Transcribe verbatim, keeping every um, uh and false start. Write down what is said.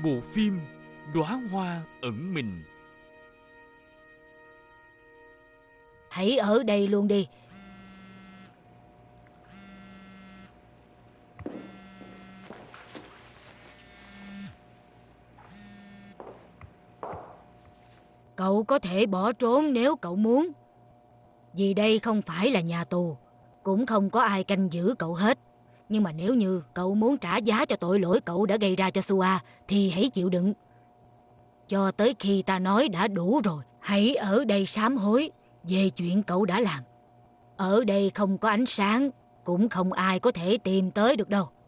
bộ phim Đóa hoa ẩn mình. Hãy ở đây luôn đi. Cậu có thể bỏ trốn nếu cậu muốn. Vì đây không phải là nhà tù, cũng không có ai canh giữ cậu hết. Nhưng mà nếu như cậu muốn trả giá cho tội lỗi cậu đã gây ra cho Sua, thì hãy chịu đựng. Cho tới khi ta nói đã đủ rồi, hãy ở đây sám hối về chuyện cậu đã làm. Ở đây không có ánh sáng, cũng không ai có thể tìm tới được đâu.